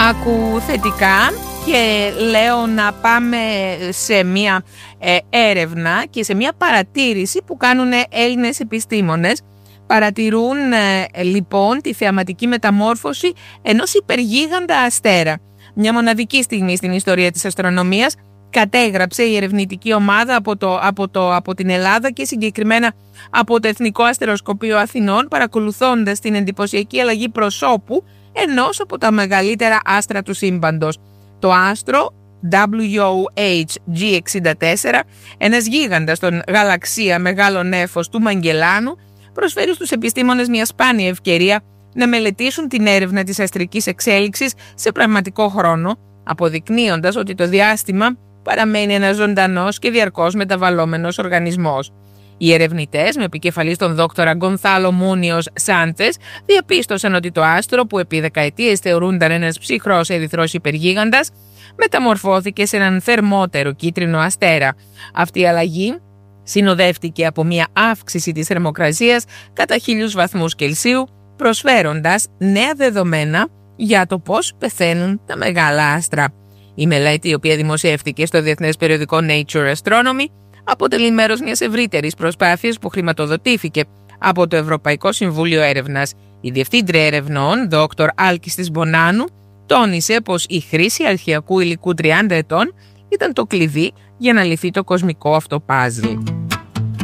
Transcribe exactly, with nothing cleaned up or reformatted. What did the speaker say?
άκου θετικά και λέω να πάμε σε μια ε, έρευνα και σε μια παρατήρηση που κάνουν Έλληνες επιστήμονες. Παρατηρούν ε, λοιπόν τη θεαματική μεταμόρφωση ενός υπεργίγαντα αστέρα. Μια μοναδική στιγμή στην ιστορία της αστρονομίας κατέγραψε η ερευνητική ομάδα από, το, από, το, από την Ελλάδα και συγκεκριμένα από το Εθνικό Αστεροσκοπείο Αθηνών, παρακολουθώντας την εντυπωσιακή αλλαγή προσώπου ενός από τα μεγαλύτερα άστρα του σύμπαντος. Το άστρο ντάμπλιου έιτς τζι εξήντα τέσσερα, ένας γίγαντας στον γαλαξία μεγάλο νέφος του Μαγκελάνου, προσφέρει στους επιστήμονες μια σπάνια ευκαιρία να μελετήσουν την έρευνα της αστρικής εξέλιξης σε πραγματικό χρόνο, αποδεικνύοντας ότι το διάστημα παραμένει ένας ζωντανός και διαρκώς μεταβαλλόμενος οργανισμός. Οι ερευνητές, με επικεφαλής τον δόκτορα Γκονθάλο Μούνιος Σάντσες, διαπίστωσαν ότι το άστρο, που επί δεκαετίες θεωρούνταν ένας ψυχρός ερυθρός υπεργίγαντας, μεταμορφώθηκε σε έναν θερμότερο κίτρινο αστέρα. Αυτή η αλλαγή συνοδεύτηκε από μια αύξηση της θερμοκρασίας κατά χίλιους βαθμούς Κελσίου, προσφέροντας νέα δεδομένα για το πώς πεθαίνουν τα μεγάλα άστρα. Η μελέτη, η οποία δημοσιεύτηκε στο διεθνές περιοδικό Nature Astronomy, αποτελεί μέρος μιας ευρύτερης προσπάθειας που χρηματοδοτήθηκε από το Ευρωπαϊκό Συμβούλιο Έρευνας. Η διευθύντρια ερευνών, δόκτωρ Άλκης Μπονάνου, τόνισε πως η χρήση αρχαιακού υλικού τριάντα ετών ήταν το κλειδί για να λυθεί το κοσμικό αυτό παζλ.